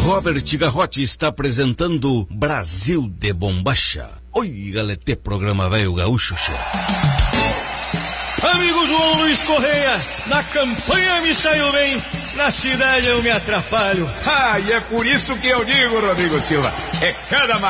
Robert Garrote está apresentando Brasil de Bombacha. Oi, galete, programa velho gaúcho, che. Amigo João Luiz Correia, na campanha me saiu bem, na cidade eu me atrapalho. E é por isso que eu digo, Rodrigo Silva, é cada